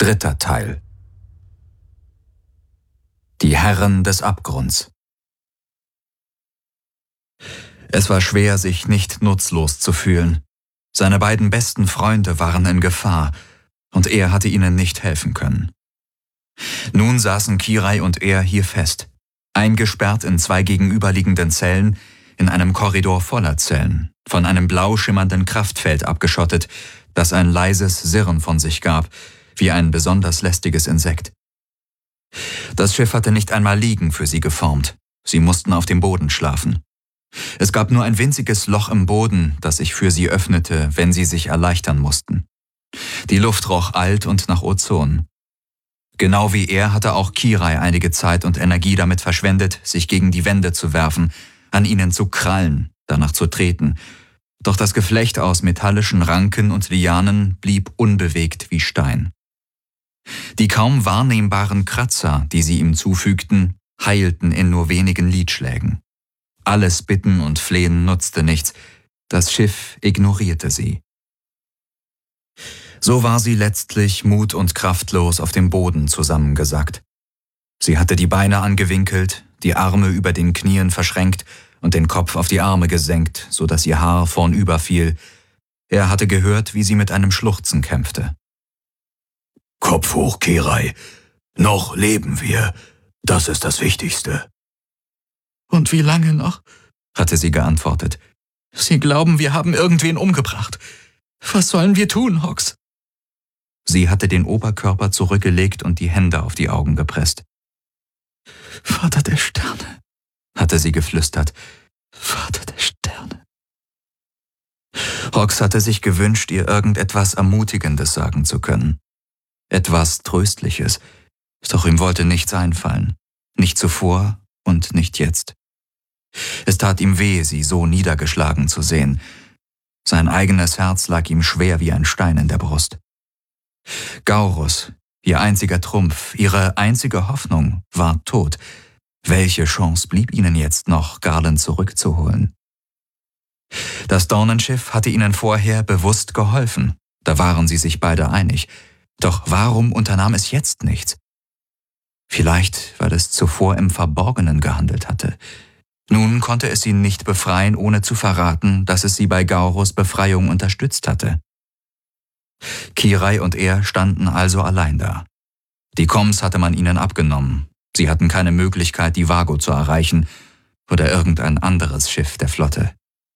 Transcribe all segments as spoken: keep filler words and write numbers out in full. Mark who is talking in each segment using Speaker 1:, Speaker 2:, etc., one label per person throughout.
Speaker 1: Dritter Teil. Die Herren des Abgrunds. Es war schwer, sich nicht nutzlos zu fühlen. Seine beiden besten Freunde waren in Gefahr, und er hatte ihnen nicht helfen können. Nun saßen Kirai und er hier fest, eingesperrt in zwei gegenüberliegenden Zellen, in einem Korridor voller Zellen, von einem blau schimmernden Kraftfeld abgeschottet, das ein leises Sirren von sich gab, wie ein besonders lästiges Insekt. Das Schiff hatte nicht einmal Liegen für sie geformt. Sie mussten auf dem Boden schlafen. Es gab nur ein winziges Loch im Boden, das sich für sie öffnete, wenn sie sich erleichtern mussten. Die Luft roch alt und nach Ozon. Genau wie er hatte auch Kirai einige Zeit und Energie damit verschwendet, sich gegen die Wände zu werfen, an ihnen zu krallen, danach zu treten. Doch das Geflecht aus metallischen Ranken und Lianen blieb unbewegt wie Stein. Die kaum wahrnehmbaren Kratzer, die sie ihm zufügten, heilten in nur wenigen Lidschlägen. Alles Bitten und Flehen nutzte nichts, das Schiff ignorierte sie. So war sie letztlich mut- und kraftlos auf dem Boden zusammengesackt. Sie hatte die Beine angewinkelt, die Arme über den Knien verschränkt und den Kopf auf die Arme gesenkt, so dass ihr Haar vornüber fiel. Er hatte gehört, wie sie mit einem Schluchzen kämpfte.
Speaker 2: »Kopf hoch, Kirai. Noch leben wir. Das ist das Wichtigste.«
Speaker 3: »Und wie lange noch?« hatte sie geantwortet. »Sie glauben, wir haben irgendwen umgebracht. Was sollen wir tun, Hox?«
Speaker 1: Sie hatte den Oberkörper zurückgelegt und die Hände auf die Augen gepresst.
Speaker 3: »Vater der Sterne«,
Speaker 1: hatte sie geflüstert.
Speaker 3: »Vater der Sterne.«
Speaker 1: Hox hatte sich gewünscht, ihr irgendetwas Ermutigendes sagen zu können. Etwas Tröstliches. Doch ihm wollte nichts einfallen. Nicht zuvor und nicht jetzt. Es tat ihm weh, sie so niedergeschlagen zu sehen. Sein eigenes Herz lag ihm schwer wie ein Stein in der Brust. Gaurus, ihr einziger Trumpf, ihre einzige Hoffnung, war tot. Welche Chance blieb ihnen jetzt noch, Garland zurückzuholen? Das Dornenschiff hatte ihnen vorher bewusst geholfen. Da waren sie sich beide einig. Doch warum unternahm es jetzt nichts? Vielleicht, weil es zuvor im Verborgenen gehandelt hatte. Nun konnte es sie nicht befreien, ohne zu verraten, dass es sie bei Gaurus Befreiung unterstützt hatte. Kirai und er standen also allein da. Die Komms hatte man ihnen abgenommen. Sie hatten keine Möglichkeit, die Vago zu erreichen oder irgendein anderes Schiff der Flotte.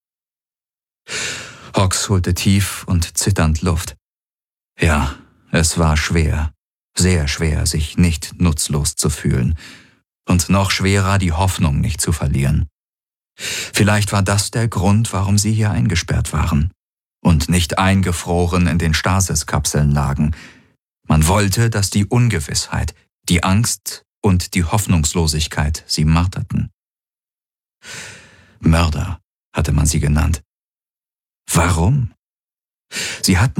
Speaker 1: Hox holte tief und zitternd Luft. Ja, es war schwer, sehr schwer, sich nicht nutzlos zu fühlen und noch schwerer, die Hoffnung nicht zu verlieren. Vielleicht war das der Grund, warum sie hier eingesperrt waren und nicht eingefroren in den Stasiskapseln lagen. Man wollte, dass die Ungewissheit, die Angst und die Hoffnungslosigkeit sie marterten. Mörder hatte man sie genannt. Warum? Sie hatten